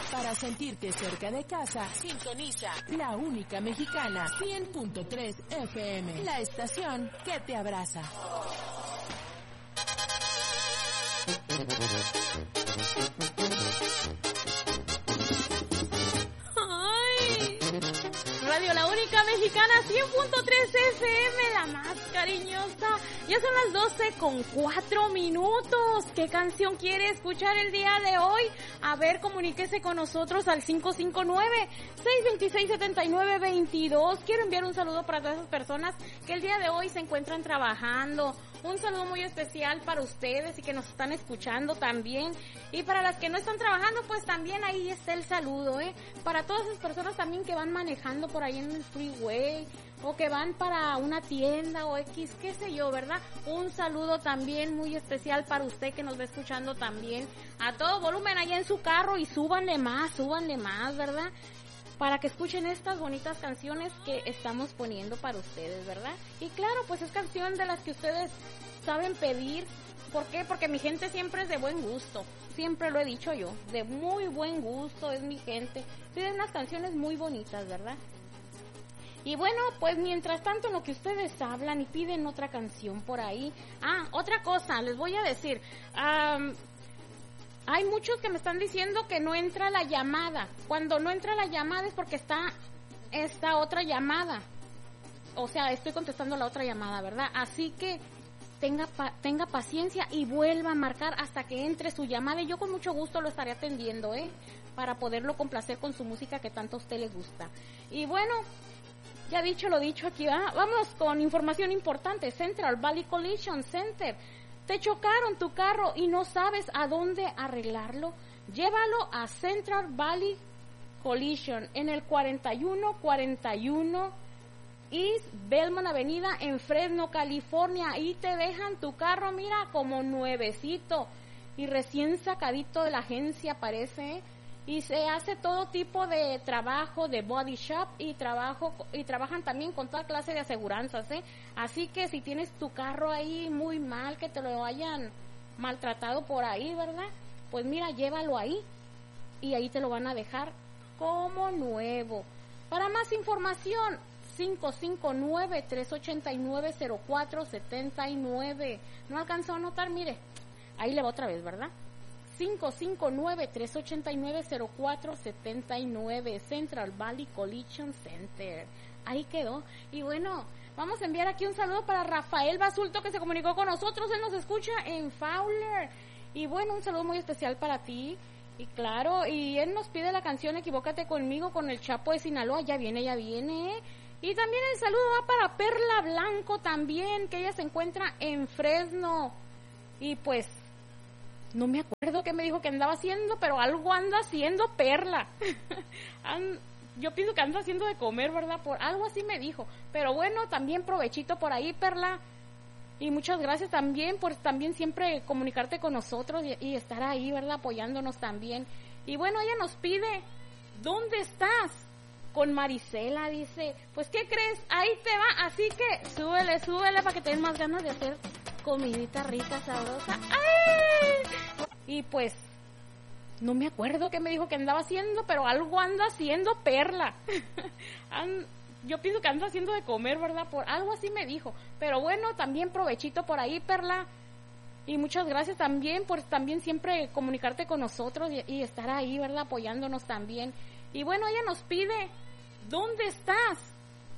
Para sentirte cerca de casa, sintoniza La Única Mexicana 100.3 FM, la estación que te abraza. ¡Ay! Radio La Única Mexicana 100.3 FM, la más cariñosa. Ya son las 12:04. ¿Qué canción quiere escuchar el día de hoy? A ver, comuníquese con nosotros al 559-626-7922. Quiero enviar un saludo para todas esas personas que el día de hoy se encuentran trabajando. Un saludo muy especial para ustedes y que nos están escuchando también. Y para las que no están trabajando, pues también ahí está el saludo, Para todas esas personas también que van manejando por ahí en el freeway o que van para una tienda o X, qué sé yo, ¿verdad? Un saludo también muy especial para usted que nos va escuchando también a todo volumen allá en su carro y súbanle más, ¿verdad? Para que escuchen estas bonitas canciones que estamos poniendo para ustedes, ¿verdad? Y claro, pues es canción de las que ustedes saben pedir. ¿Por qué? Porque mi gente siempre es de buen gusto. Siempre lo he dicho yo. De muy buen gusto es mi gente. Tienen unas canciones muy bonitas, ¿verdad? Y bueno, pues mientras tanto en lo que ustedes hablan y piden otra canción por ahí. Otra cosa, les voy a decir. Hay muchos que me están diciendo que no entra la llamada. Cuando no entra la llamada es porque está esta otra llamada. O sea, estoy contestando la otra llamada, ¿verdad? Así que tenga paciencia y vuelva a marcar hasta que entre su llamada. Y yo con mucho gusto lo estaré atendiendo, para poderlo complacer con su música que tanto a usted le gusta. Y bueno, ya dicho lo dicho aquí, vamos con información importante. Central Valley Collision Center. ¿Te chocaron tu carro y no sabes a dónde arreglarlo? Llévalo a Central Valley Collision en el 4141 East Belmont Avenida en Fresno, California. Ahí te dejan tu carro, mira, como nuevecito y recién sacadito de la agencia parece, Y se hace todo tipo de trabajo de body shop y trabajan también con toda clase de aseguranzas, Así que si tienes tu carro ahí muy mal, que te lo hayan maltratado por ahí, ¿verdad? Pues mira, llévalo ahí y ahí te lo van a dejar como nuevo. Para más información, 559-389-0479. No alcanzó a anotar, mire, ahí le va otra vez, ¿verdad? 559-389-0479, Central Valley Collision Center. Ahí quedó. Y bueno, vamos a enviar aquí un saludo para Rafael Basulto, que se comunicó con nosotros. Él nos escucha en Fowler. Y bueno, un saludo muy especial para ti. Y claro, y él nos pide la canción Equivócate conmigo con el Chapo de Sinaloa. Ya viene, Y también el saludo va para Perla Blanco también, que ella se encuentra en Fresno. Y pues, no me acuerdo qué me dijo que andaba haciendo, pero algo anda haciendo Perla. Yo pienso que anda haciendo de comer, ¿verdad? Por algo así me dijo. Pero bueno, también provechito por ahí, Perla. Y muchas gracias también por también siempre comunicarte con nosotros y estar ahí, ¿verdad? Apoyándonos también. Y bueno, ella nos pide, ¿dónde estás? Con Marisela, dice, pues ¿qué crees? Ahí te va, así que súbele para que te den más ganas de hacer comidita rica, sabrosa. ¡Ay! Y pues, no me acuerdo qué me dijo que andaba haciendo, pero algo anda haciendo Perla. Yo pienso que anda haciendo de comer, ¿verdad? Por algo así me dijo. Pero bueno, también provechito por ahí, Perla. Y muchas gracias también por también siempre comunicarte con nosotros y estar ahí, ¿verdad? Apoyándonos también. Y bueno, ella nos pide, ¿dónde estás?